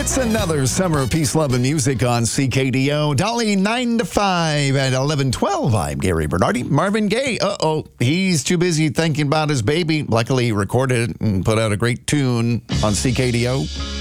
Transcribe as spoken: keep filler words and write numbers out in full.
It's another summer of peace, love, and music on C K D O. Dolly, nine to five at eleven twelve. I'm Gary Bernardi. Marvin Gaye, uh-oh, he's too busy thinking about his baby. Luckily, he recorded it and put out a great tune on C K D O.